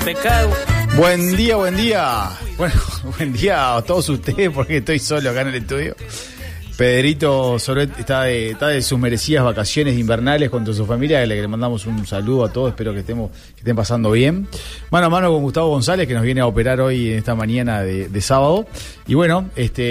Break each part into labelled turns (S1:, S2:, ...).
S1: pecado.
S2: Buen día. Bueno, buen día a todos ustedes porque estoy solo acá en el estudio. Pedrito Soret está de sus merecidas vacaciones invernales junto a su familia, que le mandamos un saludo a todos, espero que estén pasando bien. Mano a mano con Gustavo González, que nos viene a operar hoy en esta mañana de sábado. Y bueno,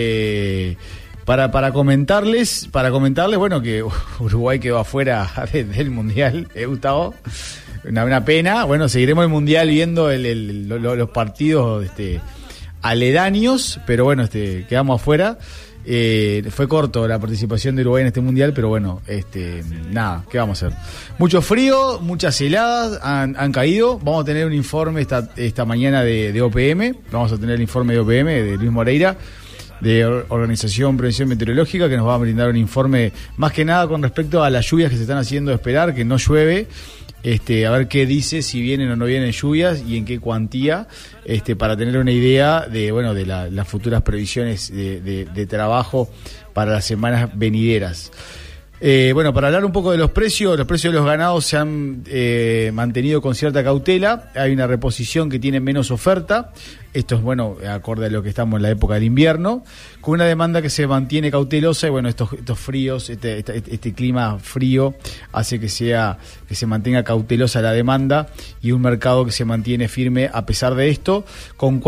S2: para comentarles, bueno, que Uruguay quedó afuera del Mundial, Gustavo. Una pena. Bueno, seguiremos el Mundial viendo los partidos aledaños, pero bueno, quedamos afuera. Fue corto la participación de Uruguay en este Mundial, pero bueno, nada, ¿qué vamos a hacer? Mucho frío, muchas heladas han caído. Vamos a tener un informe esta mañana de OPM. Vamos a tener el informe de OPM de Luis Moreira, de Organización Prevención Meteorológica, que nos va a brindar un informe más que nada con respecto a las lluvias que se están haciendo esperar, que no llueve. A ver qué dice, si vienen o no vienen lluvias y en qué cuantía, para tener una idea de las futuras previsiones de trabajo para las semanas venideras. Para hablar un poco de los precios de los ganados se han mantenido con cierta cautela. Hay una reposición que tiene menos oferta. Esto es acorde a lo que estamos en la época del invierno, con una demanda que se mantiene cautelosa y estos fríos, este clima frío hace que se mantenga cautelosa la demanda y un mercado que se mantiene firme a pesar de esto, con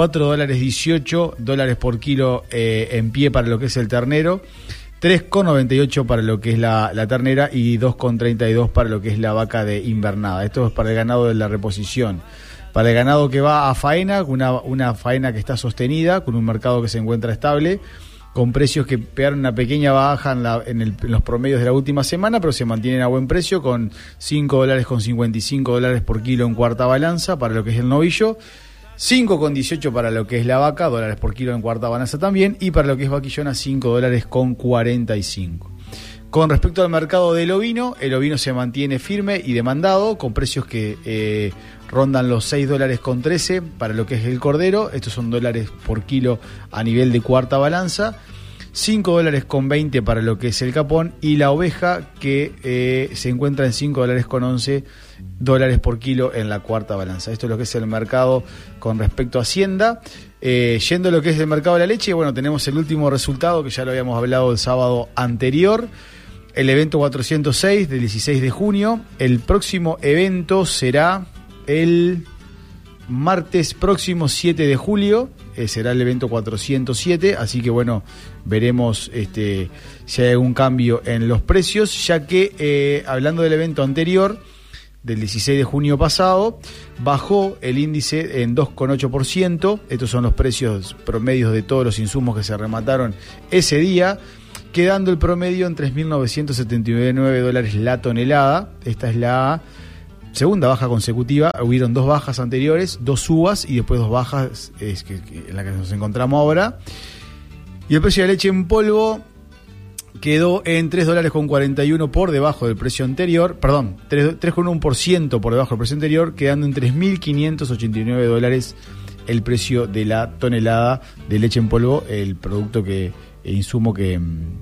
S2: $4.18 por kilo en pie para lo que es el ternero, 3,98 para lo que es la ternera y 2,32 para lo que es la vaca de invernada. Esto es para el ganado de la reposición. Para el ganado que va a faena, una faena que está sostenida, con un mercado que se encuentra estable, con precios que pegaron una pequeña baja en los promedios de la última semana, pero se mantienen a buen precio, con $5,55 por kilo en cuarta balanza para lo que es el novillo, 5,18 para lo que es la vaca, dólares por kilo en cuarta balanza también, y para lo que es vaquillona, $5,45. Con respecto al mercado del ovino, el ovino se mantiene firme y demandado, con precios que rondan los $6,13 para lo que es el cordero. Estos son dólares por kilo a nivel de cuarta balanza, $5,20 para lo que es el capón, y la oveja que se encuentra en $5,11 por kilo en la cuarta balanza. Esto es lo que es el mercado con respecto a Hacienda. Yendo a lo que es el mercado de la leche, tenemos el último resultado que ya lo habíamos hablado el sábado anterior, el evento 406 del 16 de junio. El próximo evento será el martes próximo 7 de julio, será el evento 407, así que veremos si hay algún cambio en los precios, ya que hablando del evento anterior, del 16 de junio pasado, bajó el índice en 2,8%. Estos son los precios promedios de todos los insumos que se remataron ese día, quedando el promedio en $3.979 la tonelada. Esta es la segunda baja consecutiva. Hubieron dos bajas anteriores, dos subas y después dos bajas en la que nos encontramos ahora. Y el precio de la leche en polvo quedó en $3.41 por debajo del precio anterior, 3,1% por debajo del precio anterior, quedando en $3.589 el precio de la tonelada de leche en polvo, el producto insumo que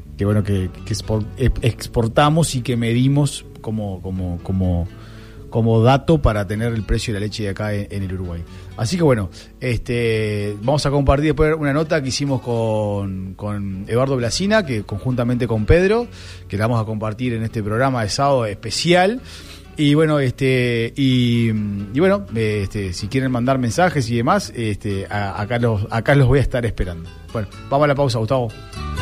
S2: exportamos y que medimos como dato para tener el precio de la leche de acá en el Uruguay. Así que vamos a compartir después una nota que hicimos con Eduardo Blasina, que conjuntamente con Pedro, que la vamos a compartir en este programa de sábado especial. Y si quieren mandar mensajes y demás, acá los voy a estar esperando. Bueno, vamos a la pausa, Gustavo.